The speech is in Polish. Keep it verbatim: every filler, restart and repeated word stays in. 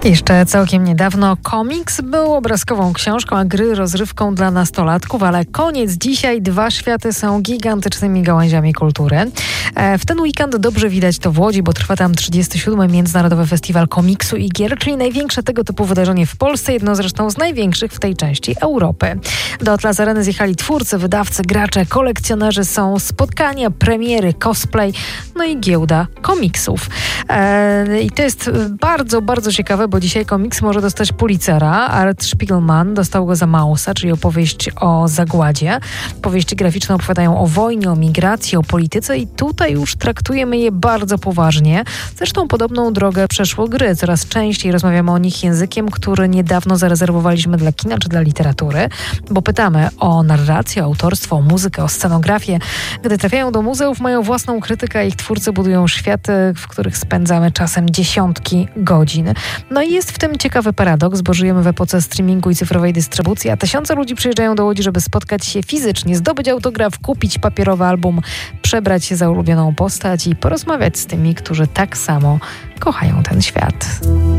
Jeszcze całkiem niedawno komiks był obrazkową książką, a gry rozrywką dla nastolatków, ale koniec dzisiaj. Dwa światy są gigantycznymi gałęziami kultury. W ten weekend dobrze widać to w Łodzi, bo trwa tam trzydziesty siódmy Międzynarodowy Festiwal Komiksu i Gier, czyli największe tego typu wydarzenie w Polsce, jedno zresztą z największych w tej części Europy. Do Atlas Areny zjechali twórcy, wydawcy, gracze, kolekcjonerzy, są spotkania, premiery, cosplay, no i giełda komiksów. Eee, I to jest bardzo, bardzo ciekawe, bo dzisiaj komiks może dostać Pulitzera. Art Spiegelman dostał go za Mausa, czyli opowieść o zagładzie. Powieści graficzne opowiadają o wojnie, o migracji, o polityce i tutaj już traktujemy je bardzo poważnie. Zresztą podobną drogę przeszło gry. Coraz częściej rozmawiamy o nich językiem, który niedawno zarezerwowaliśmy dla kina czy dla literatury, bo pytamy o narrację, o autorstwo, o muzykę, o scenografię. Gdy trafiają do muzeów, mają własną krytykę, a ich twórcy budują światy, w których spędzamy czasem dziesiątki godzin. No i jest w tym ciekawy paradoks, bo żyjemy w epoce streamingu i cyfrowej dystrybucji, a tysiące ludzi przyjeżdżają do Łodzi, żeby spotkać się fizycznie, zdobyć autograf, kupić papierowy album, przebrać się za ulubioną postać i porozmawiać z tymi, którzy tak samo kochają ten świat.